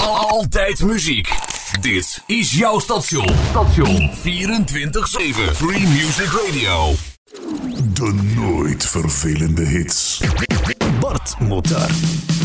Altijd muziek. Dit is jouw station. 24/7 Free Music Radio. De nooit vervelende hits. Bart Motar.